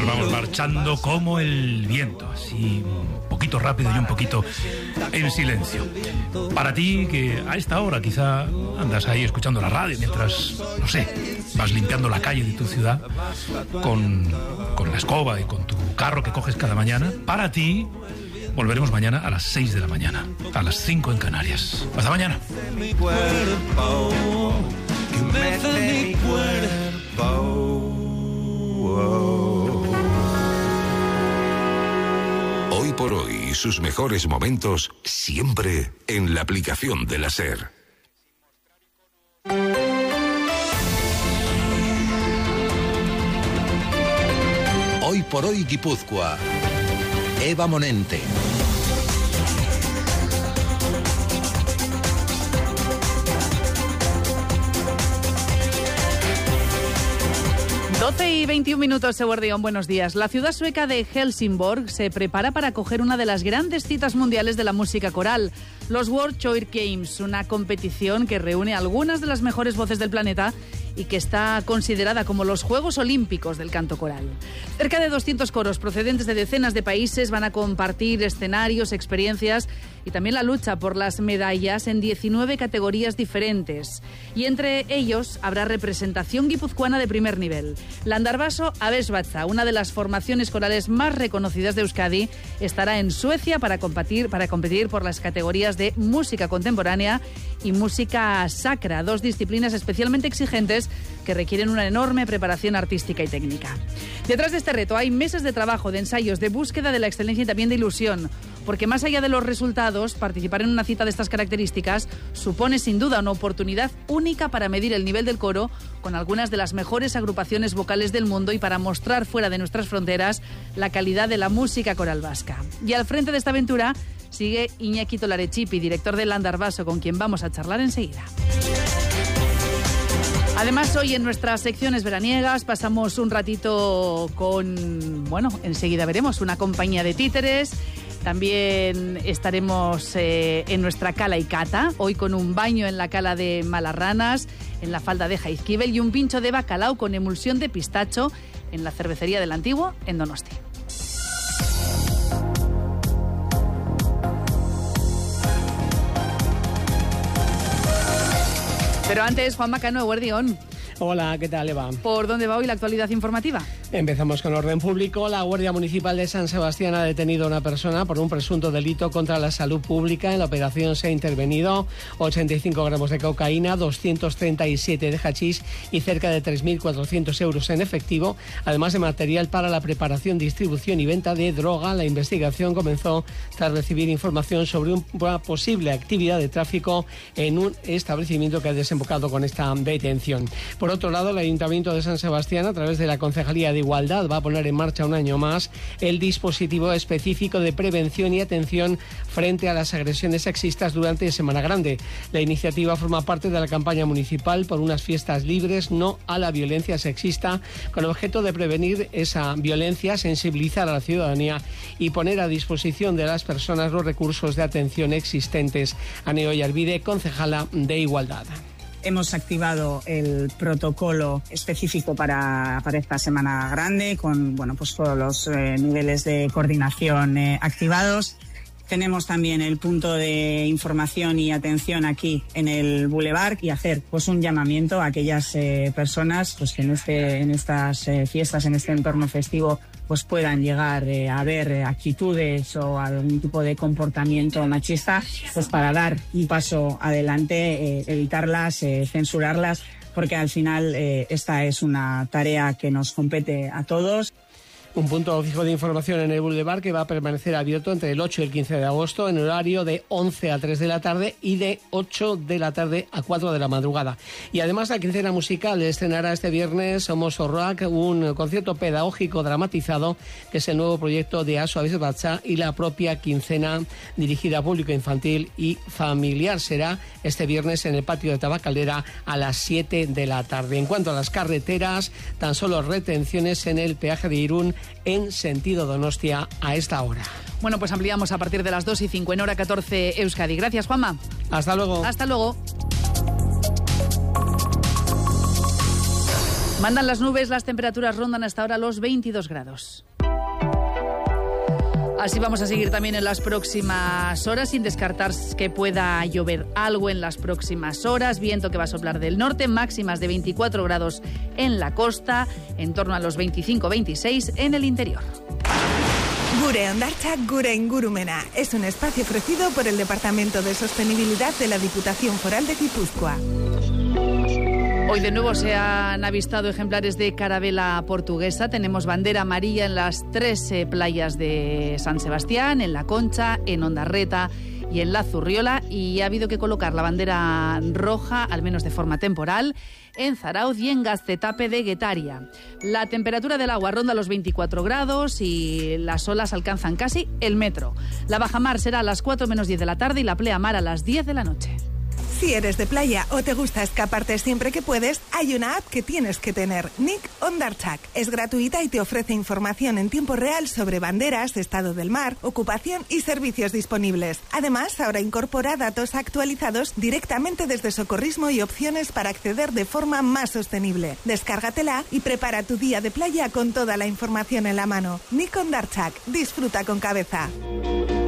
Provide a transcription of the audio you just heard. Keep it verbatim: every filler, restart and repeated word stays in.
vamos marchando como el viento, así un poquito rápido y un poquito en silencio. Para ti, que a esta hora quizá andas ahí escuchando la radio mientras, no sé, vas limpiando la calle de tu ciudad con, con la escoba y con tu carro que coges cada mañana, para ti volveremos mañana a las seis de la mañana, a las cinco en Canarias. Hasta mañana. Mi cuerpo, que mece mi cuerpo. Hoy por hoy, sus mejores momentos siempre en la aplicación de la SER. Hoy por hoy Guipúzcoa. Eva Monente. doce y veintiún minutos, Eguardión, buenos días. La ciudad sueca de Helsingborg se prepara para acoger una de las grandes citas mundiales de la música coral, los World Choir Games, una competición que reúne algunas de las mejores voces del planeta y que está considerada como los Juegos Olímpicos del canto coral. Cerca de doscientos coros procedentes de decenas de países van a compartir escenarios, experiencias y también la lucha por las medallas en diecinueve categorías diferentes. Y entre ellos habrá representación guipuzcoana de primer nivel. Landarbaso Abesbatza, una de las formaciones corales más reconocidas de Euskadi, estará en Suecia para competir, para competir por las categorías de música contemporánea y música sacra, dos disciplinas especialmente exigentes que requieren una enorme preparación artística y técnica. Detrás de este reto hay meses de trabajo, de ensayos, de búsqueda de la excelencia y también de ilusión, porque más allá de los resultados, participar en una cita de estas características supone sin duda una oportunidad única para medir el nivel del coro con algunas de las mejores agrupaciones vocales del mundo y para mostrar fuera de nuestras fronteras la calidad de la música coral vasca. Y al frente de esta aventura sigue Iñaki Tolarechipi, director del Landarbaso, con quien vamos a charlar enseguida. Además, hoy en nuestras secciones veraniegas pasamos un ratito con, bueno, enseguida veremos, una compañía de títeres. También estaremos eh, en nuestra cala y cata, hoy con un baño en la cala de Malarranas, en la falda de Jaizkibel, y un pincho de bacalao con emulsión de pistacho en la cervecería del Antiguo, en Donosti. Pero antes, Juan Macano, Eguardión. Hola, ¿qué tal, Eva? ¿Por dónde va hoy la actualidad informativa? Empezamos con orden público. La Guardia Municipal de San Sebastián ha detenido a una persona por un presunto delito contra la salud pública. En la operación se ha intervenido ochenta y cinco gramos de cocaína, doscientos treinta y siete de hachís y cerca de tres mil cuatrocientos euros en efectivo, además de material para la preparación, distribución y venta de droga. La investigación comenzó tras recibir información sobre una posible actividad de tráfico en un establecimiento que ha desembocado con esta detención. Por otro lado, el Ayuntamiento de San Sebastián, a través de la Concejalía de Igualdad, va a poner en marcha un año más el dispositivo específico de prevención y atención frente a las agresiones sexistas durante Semana Grande. La iniciativa forma parte de la campaña municipal por unas fiestas libres, no a la violencia sexista, con objeto de prevenir esa violencia, sensibilizar a la ciudadanía y poner a disposición de las personas los recursos de atención existentes. Ane Oyarbide, concejala de Igualdad. Hemos activado el protocolo específico para, para esta Semana Grande con, bueno, pues todos los eh, niveles de coordinación eh, activados. Tenemos también el punto de información y atención aquí en el Boulevard y hacer pues un llamamiento a aquellas eh, personas pues que en, este, en estas eh, fiestas, en este entorno festivo, pues puedan llegar eh, a ver eh, actitudes o algún tipo de comportamiento machista, pues para dar un paso adelante, eh, evitarlas, eh, censurarlas, porque al final eh, esta es una tarea que nos compete a todos. Un punto fijo de información en el Boulevard que va a permanecer abierto entre el ocho y el quince de agosto en horario de once a tres de la tarde y de ocho de la tarde a cuatro de la madrugada. Y además la quincena musical estrenará este viernes Somos Rock, un concierto pedagógico dramatizado que es el nuevo proyecto de Aso Abesbatza y la propia quincena dirigida a público infantil y familiar. Será este viernes en el patio de Tabacalera a las siete de la tarde. En cuanto a las carreteras, tan solo retenciones en el peaje de Irún en sentido Donostia a esta hora. Bueno, pues ampliamos a partir de las dos y cinco en hora catorce Euskadi. Gracias, Juanma. Hasta luego. Hasta luego. Mandan las nubes, las temperaturas rondan hasta ahora los veintidós grados. Así vamos a seguir también en las próximas horas, sin descartar que pueda llover algo en las próximas horas. Viento que va a soplar del norte, máximas de veinticuatro grados en la costa, en torno a los veinticinco veintiséis en el interior. Gure Hondartzak Gure Ingurumena es un espacio ofrecido por el Departamento de Sostenibilidad de la Diputación Foral de Guipúzcoa. Hoy de nuevo se han avistado ejemplares de carabela portuguesa. Tenemos bandera amarilla en las tres eh, playas de San Sebastián, en La Concha, en Ondarreta y en La Zurriola. Y ha habido que colocar la bandera roja, al menos de forma temporal, en Zarauz y en Gaztetape de Guetaria. La temperatura del agua ronda los veinticuatro grados y las olas alcanzan casi el metro. La bajamar será a las cuatro menos diez de la tarde y la pleamar a las diez de la noche. Si eres de playa o te gusta escaparte siempre que puedes, hay una app que tienes que tener, Nik Hondartzak. Es gratuita y te ofrece información en tiempo real sobre banderas, estado del mar, ocupación y servicios disponibles. Además, ahora incorpora datos actualizados directamente desde Socorrismo y opciones para acceder de forma más sostenible. Descárgatela y prepara tu día de playa con toda la información en la mano. Nik Hondartzak, disfruta con cabeza.